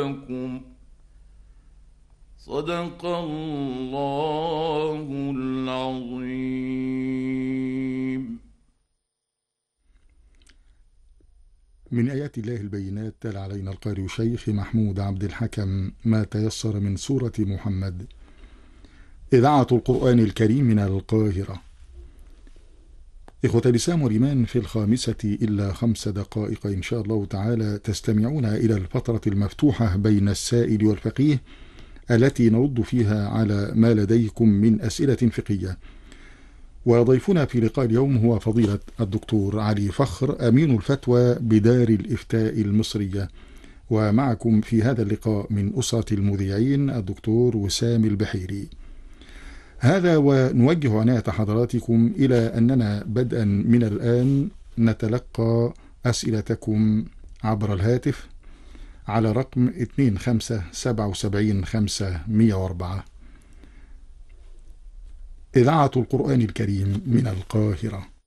لكم صدق الله العظيم. من آيات الله البينات تلا علينا القارئ الشيخ محمود عبد الحكم ما تيسر من سورة محمد. إذاعة القرآن الكريم من القاهرة. إخوة الإسلام والإيمان، في 5:05 إن شاء الله تعالى تستمعون إلى الفترة المفتوحة بين السائل والفقيه التي نرد فيها على ما لديكم من أسئلة فقهية. وضيفنا في لقاء اليوم هو فضيلة الدكتور علي فخر، أمين الفتوى بدار الإفتاء المصرية. ومعكم في هذا اللقاء من أسرة المذيعين الدكتور وسام البحيري. هذا ونوجه عناية حضراتكم إلى أننا بدءا من الآن نتلقى أسئلتكم عبر الهاتف على رقم 2577-504. إذاعة القرآن الكريم من القاهرة.